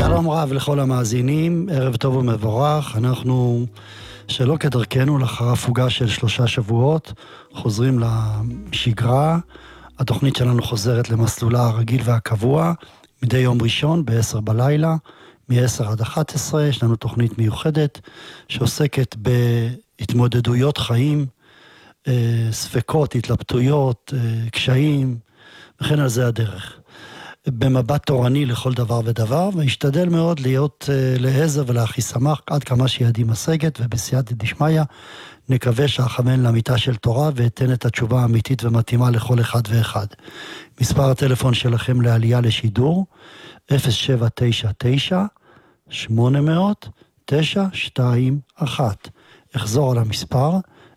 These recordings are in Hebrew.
שלום רב לכל המאזינים, ערב טוב ומבורך. אנחנו שלא כדרכנו לאחר הפוגה של 3 שבועות חוזרים לשגרה. התוכנית שלנו חוזרת למסלולה הרגיל והקבוע מדי יום ראשון ב-10 בלילה, מ-10 עד 11. יש לנו תוכנית מיוחדת שעוסקת בהתמודדויות חיים, ספקות, התלבטויות, קשיים, וכן על זה הדרך. במבט תורני לכל דבר ודבר, והשתדל מאוד להיות לעזר ולאחיסמך עד כמה שידי משגת, ובסייעתא דשמיא נקווה שאכוון לאמיתה של תורה ואתן את התשובה האמיתית ומתאימה לכל אחד ואחד. מספר הטלפון שלכם לעלייה לשידור 0799-800-921. אחזור על המספר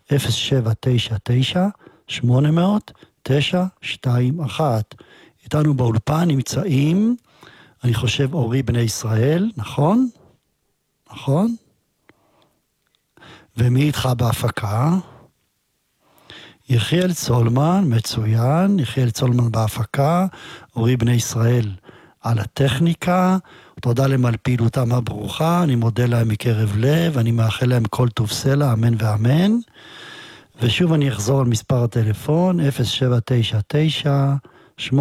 0799-800-921. איתנו באולפן נמצאים, אני חושב, אורי בני ישראל, נכון? נכון? ומי איתך בהפקה? יחיאל צולמן, מצוין, יחיאל צולמן בהפקה, אורי בני ישראל על הטכניקה. תודה להם על פעילותם הברוכה, אני מודה להם מקרב לב, אני מאחל להם כל טוב סלע, אמן ואמן. ושוב אני אחזור על מספר הטלפון, 0799-800-921.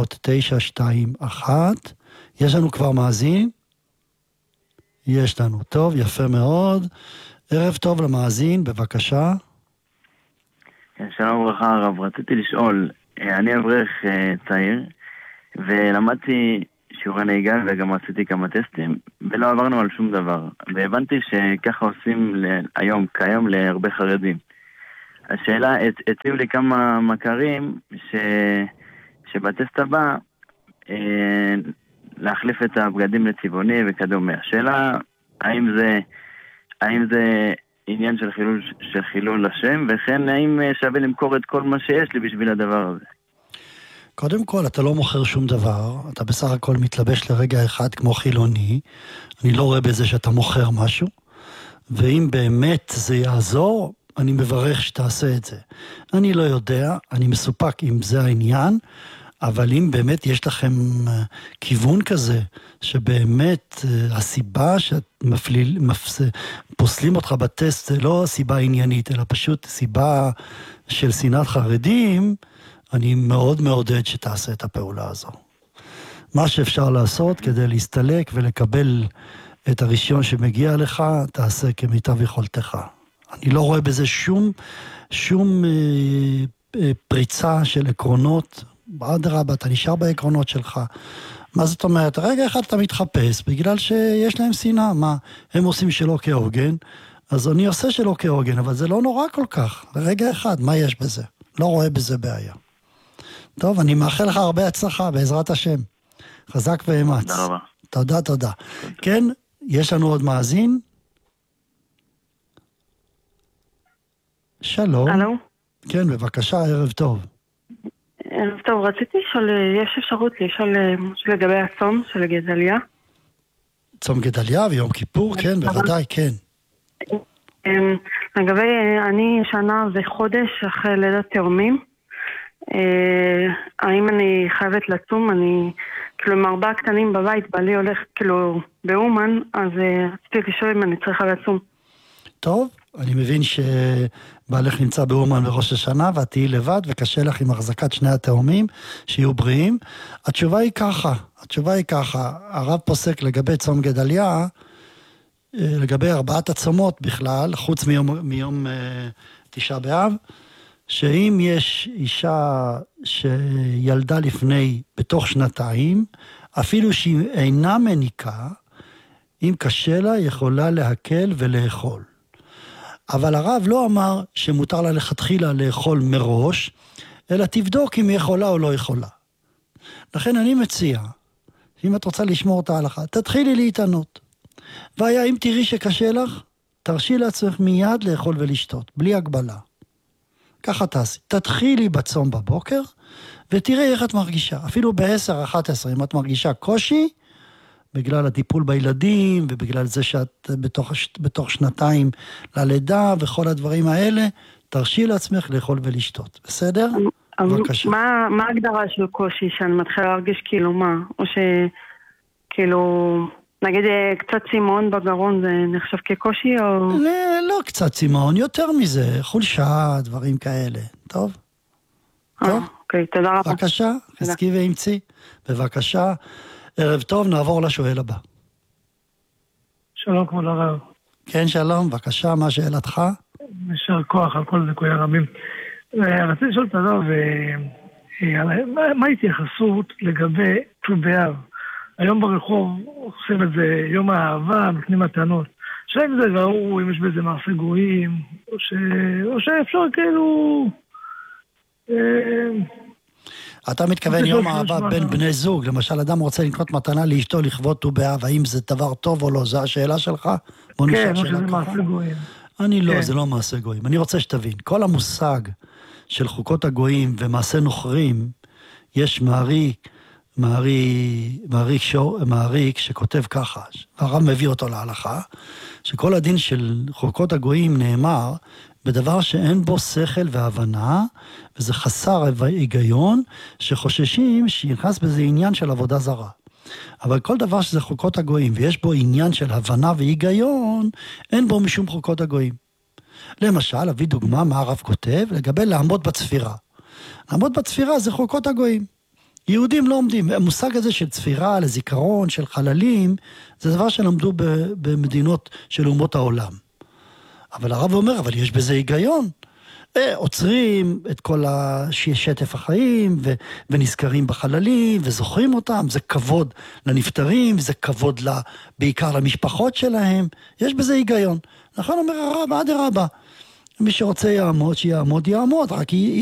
יש לנו כבר מאזין? יש לנו, טוב, יפה מאוד. ערב טוב למאזין, בבקשה. שלום וברכה הרב, רציתי לשאול, אני אברך צעיר, ולמדתי שיעורי נהיגה וגם עשיתי כמה טסטים, ולא עברנו על שום דבר, והבנתי שככה עושים כיום להרבה חרדים. השאלה, הציעו לי כמה מכרים שבטסט הבא להחליף את הבגדים לצבעוני וכדומה. השאלה, האם זה עניין של חילול השם, וכן האם שווה למכור את כל מה שיש לי בשביל הדבר הזה? קודם כל, אתה לא מוכר שום דבר, אתה בסך הכל מתלבש לרגע אחד כמו חילוני, אני לא רואה בזה שאתה מוכר משהו, ואם באמת זה יעזור, אני מברך שתעשה את זה. אני לא יודע, אני מסופק אם זה העניין, אבל אם באמת יש לכם כיוון כזה, שבאמת הסיבה שאת פוסלים אותך בטסט, זה לא סיבה עניינית, אלא פשוט סיבה של שנאת חרדים, אני מאוד מעודד שתעשה את הפעולה הזו. מה שאפשר לעשות כדי להסתלק ולקבל את הרישיון שמגיע לך, תעשה כמיטב יכולתך. אני לא רואה בזה שום פריצה של עקרונות, באדרבה, אתה נשאר בעקרונות שלך. מה זאת אומרת? רגע אחד אתה מתחפש, בגלל שיש להם שנאה. מה? הם עושים שלא כהוגן, אז אני עושה שלא כהוגן, אבל זה לא נורא כל כך. רגע אחד, מה יש בזה? לא רואה בזה בעיה. טוב, אני מאחל לך הרבה הצלחה, בעזרת השם. חזק ואמץ. תודה רבה. תודה, תודה. כן, יש לנו עוד מאזין? שלום. הלו? כן, בבקשה, ערב טוב. ערב טוב, רציתי לשאול, יש אפשרות לשאול משהו לגבי הצום של גדליה? צום גדליה ויום כיפור, כן, בוודאי, כן. לגבי, אני שנה וחודש אחרי לידת תאומים, האם אני חייבת לצום? אני, כאילו, עם 4 קטנים בבית, בעלי הולך כאילו באומן, אז רציתי לשאול אם אני צריכה לצום. טוב, אני מבין שבעלך נמצא באומן בראש השנה, ואת תהיי לבד, וקשה לך עם החזקת שני התאומים, שיהיו בריאים. התשובה היא ככה, הרב פוסק לגבי צום גדליה, לגבי 4 הצומות בכלל, חוץ מיום 9 באב, שאם יש אישה שילדה בתוך 2, אפילו שהיא אינה מניקה, אם קשה לה, יכולה להקל ולאכול. אבל הרב לא אמר שמותר לה לכתחילה לאכול מראש, אלא תבדוק אם היא יכולה או לא יכולה. לכן אני מציע, אם את רוצה לשמור את ההלכה, תתחילי להתענות. והיה, אם תראי שקשה לך, תרשי לעצמך מיד לאכול ולשתות, בלי הגבלה. ככה תעשי. תתחילי בצום בבוקר, ותראי איך את מרגישה. אפילו ב-10-11, אם את מרגישה קושי, בגלל הטיפול בילדים, ובגלל זה שאת בתוך 2 ללידה, וכל הדברים האלה, תרשי לעצמך לאכול ולשתות. בסדר? בבקשה. מה ההגדרה של קושי שאני מתחילה להרגיש כאילו מה? או שכאילו נגיד קצת צימאון בגרון זה נחשב כקושי או... לא קצת צימאון, יותר מזה, חולשה, דברים כאלה. טוב? טוב? אוקיי, תודה רבה. בבקשה, חזקי ואמצי. בבקשה. ערב טוב, נעבור לשואל הבא. שלום כבוד הרב. כן, שלום, בבקשה, מה שאלתך? יישר כוח על כל זיכויי הרבים. רציתי לשאול את הרב, מה ההתייחסות לגבי ט"ו באב? היום ברחוב עושים את זה יום האהבה, נותנים מתנות. שאם זה ראו, אם יש בזה מעשה גויים, או שאפשר כאילו... אתה מתכוון יום האהבה בין בני זוג, למשל אדם רוצה לקנות מתנה לאשתו לכבוד ט"ו באב, האם זה דבר טוב או לא, זו השאלה שלך? כן, או שזה מעשה גויים. אני לא, זה לא מעשה גויים. אני רוצה שתבין, כל המושג של חוקות הגויים ומעשה נוכרים, יש מעריק שכותב ככה, הרב מביא אותו להלכה, שכל הדין של חוקות הגויים נאמר בדבר שאין בו שכל והבנה, וזה חסר היגיון, שחוששים שיחס בזה עניין של עבודה זרה. אבל כל דבר שזה חוקות הגויים, ויש בו עניין של הבנה והיגיון, אין בו משום חוקות הגויים. למשל, אביא דוגמה מה הרב כותב, לגבי לעמוד בצפירה. לעמוד בצפירה זה חוקות הגויים. יהודים לא עומדים. המושג הזה של צפירה, לזיכרון, של חללים, זה דבר שלמדו במדינות של אומות העולם. אבל הרב אומר, אבל יש בזה היגיון. עוצרים את כל שטף החיים, ונזכרים בחללים, וזוכרים אותם. זה כבוד לנפטרים, זה כבוד בעיקר למשפחות שלהם. יש בזה היגיון. נכון אומר הרב, עד הרבה. מי שרוצה יעמוד, שיעמוד, יעמוד. רק